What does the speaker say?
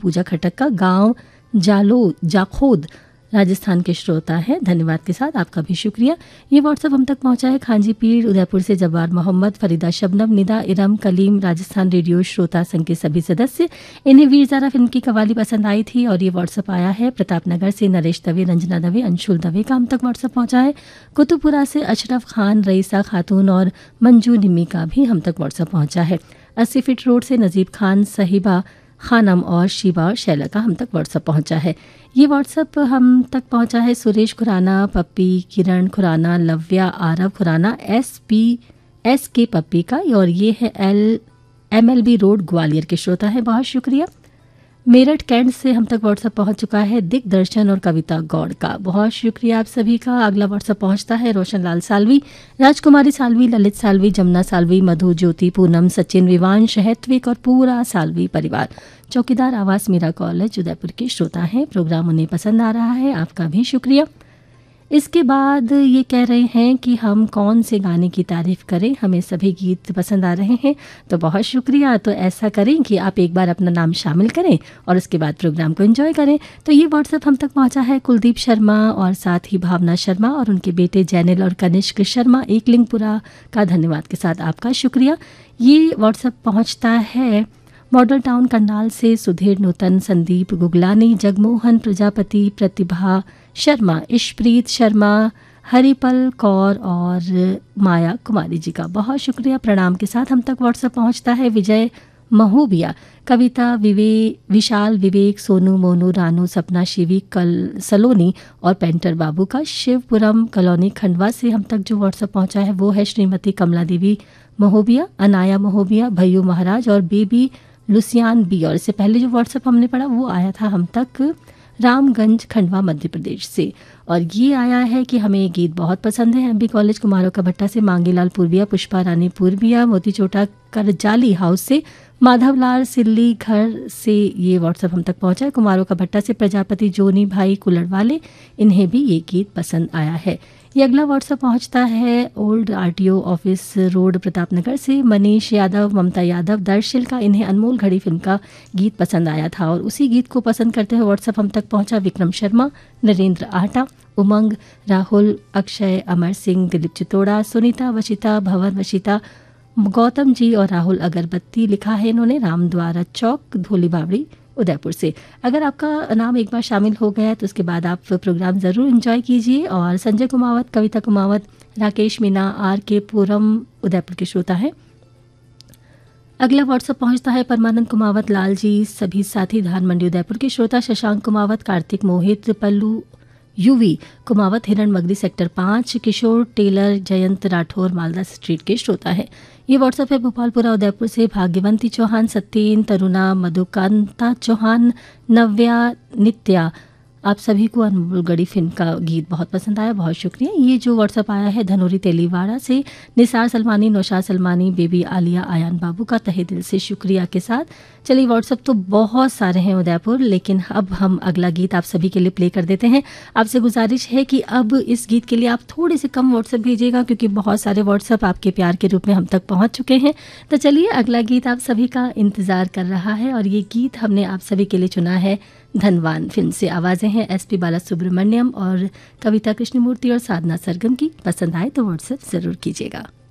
पूजा खटक का, गांव जाखोद राजस्थान के श्रोता हैं। धन्यवाद के साथ आपका भी शुक्रिया। ये व्हाट्सएप हम तक पहुंचा है खांजी पीर उदयपुर से जब्बार मोहम्मद, फरीदा शबनम, निदा, इरम, कलीम, राजस्थान रेडियो श्रोता संघ के सभी सदस्य। इन्हें वीर ज़ारा फिल्म की कवाली पसंद आई थी। और ये व्हाट्सएप आया है प्रतापनगर से नरेश दवे, रंजना दवे, अंशुल दवे का हम तक व्हाट्सएप पहुंचा है। कुतुबपुरा से अशरफ खान, रईसा खातून और मंजू निमी का भी हम तक व्हाट्सएप पहुंचा है। 80 फीट रोड से नजीब खान, सहिबा खानम और शिवा और शैला का हम तक व्हाट्सएप पहुंचा है। ये व्हाट्सएप हम तक पहुंचा है सुरेश खुराना, पप्पी, किरण खुराना, लव्या, आरव खुराना, एस के पप्पी का। और ये है MLB रोड ग्वालियर के श्रोता है, बहुत शुक्रिया। मेरठ कैंट से हम तक व्हाट्सएप पहुंच चुका है दिग्दर्शन और कविता गौड़ का, बहुत शुक्रिया आप सभी का। अगला व्हाट्सएप पहुंचता है रोशन लाल सालवी, राजकुमारी सालवी, ललित सालवी, जमुना सालवी, मधु, ज्योति, पूनम, सचिन, विवांश, हैत्विक और पूरा सालवी परिवार। चौकीदार आवास मीरा कॉलेज उदयपुर के श्रोता हैं। प्रोग्राम उन्हें पसंद आ रहा है, आपका भी शुक्रिया। इसके बाद ये कह रहे हैं कि हम कौन से गाने की तारीफ करें, हमें सभी गीत पसंद आ रहे हैं, तो बहुत शुक्रिया। तो ऐसा करें कि आप एक बार अपना नाम शामिल करें और उसके बाद प्रोग्राम को एंजॉय करें। तो ये व्हाट्सएप हम तक पहुंचा है कुलदीप शर्मा और साथ ही भावना शर्मा और उनके बेटे जैनिल और कनिष्क शर्मा एकलिंगपुरा का। धन्यवाद के साथ आपका शुक्रिया। ये व्हाट्सएप पहुंचता है मॉडल टाउन करनाल से सुधीर नूतन, संदीप गुगलानी, जगमोहन प्रजापति, प्रतिभा शर्मा, इशप्रीत शर्मा, हरिपल कौर और माया कुमारी जी का बहुत शुक्रिया। प्रणाम के साथ हम तक व्हाट्सएप पहुंचता है विजय महोबिया, कविता, विशाल, विवेक, सोनू, मोनू, रानू, सपना, शिवी, सलोनी और पेंटर बाबू का। शिवपुरम कॉलोनी खंडवा से हम तक जो व्हाट्सएप पहुंचा है वो है श्रीमती कमला देवी महोबिया, अनाया महोबिया, भैयू महाराज और बेबी लुसियान बी। और इससे पहले जो व्हाट्सएप हमने पढ़ा वो आया था हम तक रामगंज खंडवा मध्य प्रदेश से। और ये आया है कि हमें ये गीत बहुत पसंद है। MB कॉलेज कुमारों का भट्टा से मांगीलाल पूर्विया, पुष्पा रानी पूर्विया, मोती चोटा करजाली हाउस से माधवलाल सिल्ली घर से ये व्हाट्सएप हम तक पहुंचा है। कुमारों का भट्टा से प्रजापति जोनी भाई कुलड़ वाले, इन्हें भी ये गीत पसंद आया है। ये अगला व्हाट्सएप पहुंचता है old RTO office road Pratapnagar से मनीष यादव, ममता यादव, दर्शिल का। इन्हें अनमोल घड़ी फिल्म का गीत पसंद आया था और उसी गीत को पसंद करते हुए व्हाट्सएप हम तक पहुंचा विक्रम शर्मा, नरेंद्र आटा, उमंग, राहुल, अक्षय, अमर सिंह, दिलीप चितोड़ा, सुनीता वशिता, भंवर वशिता, गौतम जी और राहुल अगरबत्ती। लिखा है इन्होंने रामद्वारा चौक, धोली बावड़ी उदयपुर से। अगर आपका नाम एक बार शामिल हो गया है तो उसके बाद आप प्रोग्राम ज़रूर एंजॉय कीजिए। और संजय कुमावत, कविता कुमावत, राकेश मीना, RK पुरम उदयपुर के श्रोता हैं। अगला व्हाट्सएप पहुंचता है परमानंद कुमावत, लाल जी, सभी साथी धान मंडी उदयपुर के श्रोता, शशांक कुमावत, कार्तिक मोहित, पल्लू यूवी कुमावत, हिरण मगरी सेक्टर 5, किशोर टेलर, जयंत राठौर मालदा स्ट्रीट के श्रोता है। ये व्हाट्सएप है भोपालपुरा उदयपुर से भाग्यवंती चौहान, सत्येन, तरुणा, मधुकांता चौहान, नव्या, नित्या। आप सभी को अनमोल गढ़ी फिल्म का गीत बहुत पसंद आया, बहुत शुक्रिया। ये जो व्हाट्सएप आया है धनोरी तेलीवाड़ा से निसार सलमानी, नौशाद सलमानी, बेबी आलिया, आयान बाबू का तहे दिल से शुक्रिया के साथ। चलिए व्हाट्सएप तो बहुत सारे हैं उदयपुर, लेकिन अब हम अगला गीत आप सभी के लिए प्ले कर देते हैं। आपसे गुजारिश है कि अब इस गीत के लिए आप थोड़े से कम व्हाट्सएप भेजिएगा क्योंकि बहुत सारे व्हाट्सएप आपके प्यार के रूप में हम तक पहुंच चुके हैं। तो चलिए अगला गीत आप सभी का इंतज़ार कर रहा है और ये गीत हमने आप सभी के लिए चुना है धनवान फिल्म से। आवाज़ें हैं SP बालासुब्रमण्यम और कविता कृष्णमूर्ति और साधना सरगम की। पसंद आए तो व्हाट्सएप ज़रूर कीजिएगा।